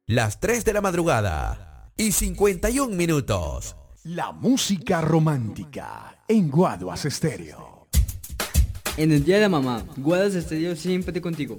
las 3 de la madrugada y 51 minutos. La música romántica en Guaduas Estéreo. En el día de la mamá, Guaduas Estéreo siempre contigo.